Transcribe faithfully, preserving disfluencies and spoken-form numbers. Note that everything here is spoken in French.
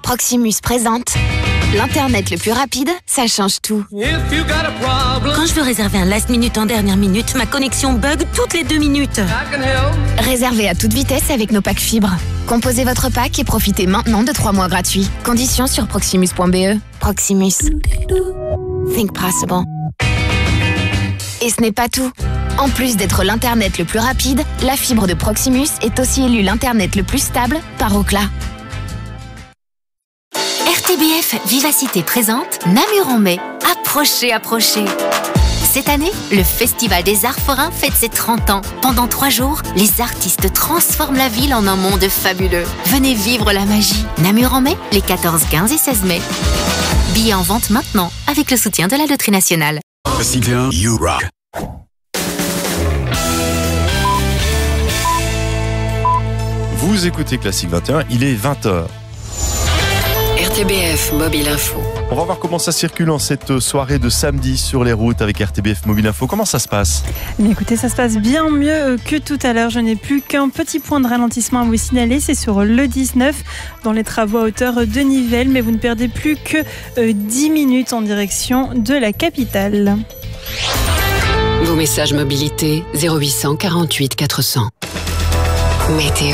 Proximus présente l'Internet le plus rapide, ça change tout. Quand je veux réserver un last minute en dernière minute, ma connexion bug toutes les deux minutes. Réservez à toute vitesse avec nos packs fibres. Composez votre pack et profitez maintenant de trois mois gratuits. Conditions sur proximus point b e. Proximus. Think possible. Et ce n'est pas tout. En plus d'être l'Internet le plus rapide, la fibre de Proximus est aussi élue l'Internet le plus stable par Ookla. R T B F Vivacité présente Namur en mai. Approchez, approchez. Cette année, le Festival des Arts Forains fête ses trente ans. Pendant trois jours, les artistes transforment la ville en un monde fabuleux. Venez vivre la magie. Namur en mai, les quatorze, quinze et seize mai. Billets en vente maintenant, avec le soutien de la Loterie Nationale. Classique un, You Rock. Vous écoutez Classique vingt et un, il est vingt heures. R T B F Mobile Info. On va voir comment ça circule en cette soirée de samedi sur les routes avec R T B F Mobile Info. Comment ça se passe ? Mais écoutez, ça se passe bien mieux que tout à l'heure. Je n'ai plus qu'un petit point de ralentissement à vous signaler. C'est sur le dix-neuf, dans les travaux à hauteur de Nivelles. Mais vous ne perdez plus que dix minutes en direction de la capitale. Vos messages mobilité zéro huit cent quarante-huit quatre cents. Météo.